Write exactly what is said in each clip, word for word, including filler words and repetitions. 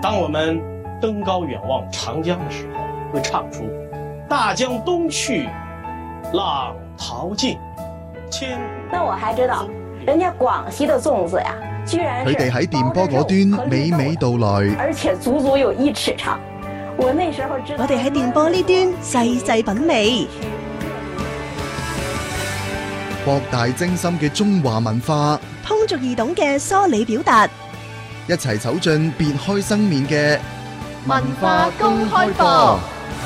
当我们登高远望长江的时候，会唱出“大江东去，浪淘尽，千古”。 那我还知道，人家廣西的粽子呀，居然佢哋喺電波嗰端娓娓道來， 而且足足有一尺長。我那時候知道， 我哋喺電波呢端細細品味。 博大精深嘅中華文化， 通俗易懂嘅梳理表達， 一齊走進別開生面嘅文化公開課。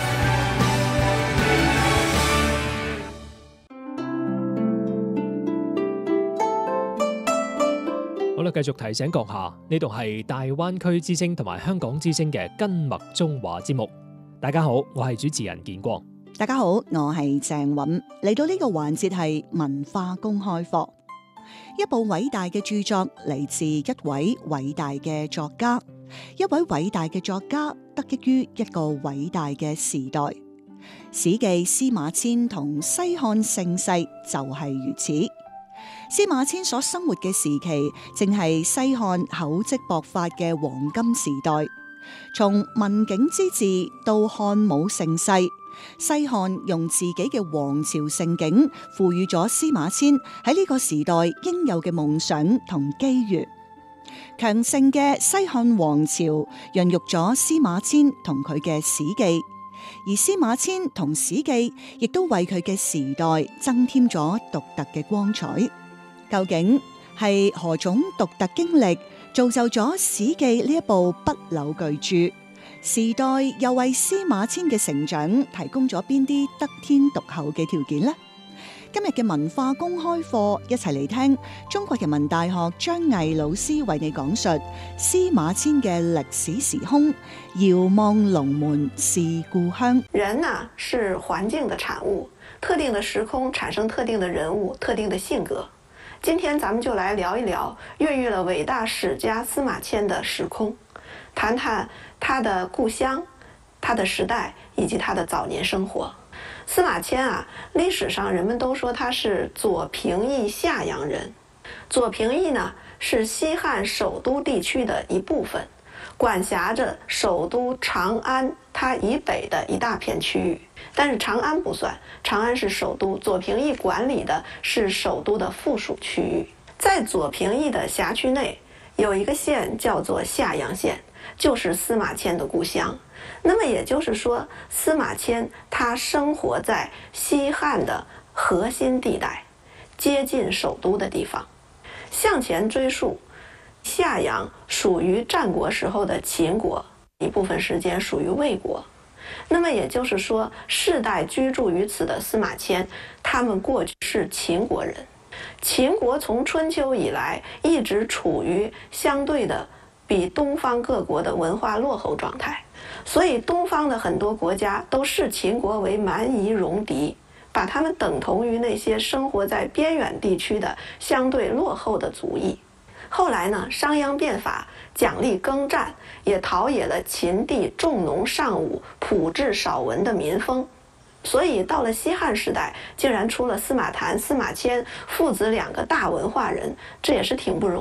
好啦，繼續提醒閣下，呢度係大灣區之聲同埋香港之聲嘅跟麥中華節目。大家好，我係主持人建光。 大家好，我係鄭韻。嚟到呢個環節係文化公開課。一部偉大嘅著作嚟自一位偉大嘅作家，一位偉大嘅作家得益於一個偉大嘅時代。史記司馬遷同西漢盛世就係如此。司馬遷所生活嘅時期，正係西漢厚積薄發嘅黃金時代。從文景之治到漢武盛世，西漢用自己嘅王朝盛景，賦予咗司馬遷喺呢個時代應有嘅夢想同機遇。強盛嘅西漢王朝孕育咗司馬遷同佢嘅史記，而司馬遷同史記亦都為佢嘅時代增添咗獨特嘅光彩。究竟係何種獨特經歷造就咗《史記》呢一部不朽巨著？時代又為司馬遷嘅成長提供咗邊啲得天獨厚嘅條件呢？今日嘅文化公開課，一齊嚟聽中國人民大學張毅老師為你講述司馬遷嘅歷史時空。遙望龍門是故鄉。 人呢是環境的產物，特定的時空產生特定的人物、特定的性格。今天咱們就來聊一聊越獄了偉大史家司馬遷的時空，談談他的故鄉、他的時代以及他的早年生活。司馬遷啊，歷史上人們都說他是左平邑下陽人。左平邑呢是西漢首都地區的一部分，管轄着首都長安它以北的一大片區域。但是長安不算，長安是首都，左平邑管理的是首都的附屬區域。在左平邑的轄區內有一個縣叫做下陽縣，就是司馬遷的故鄉。那麼也就是說，司馬遷他生活在西漢的核心地帶，接近首都的地方。向前追溯，下陽屬於戰國時候的秦國，一部分時間屬於魏國。那麼也就是說，世代居住於此的司馬遷，他們過去是秦國人。秦國從春秋以來一直處於相對的比東方各國的文化落後狀態，所以東方的很多國家都視秦國為蠻夷戎狄，把他們等同於那些生活在邊遠地區的相對落後的族裔。後來呢，商鞅變法，獎勵耕戰，也陶冶了秦地重農尚武、樸質少文的民風。所以到了西漢時代，竟然出了司馬談、司馬遷父子兩個大文化人，這也是挺不容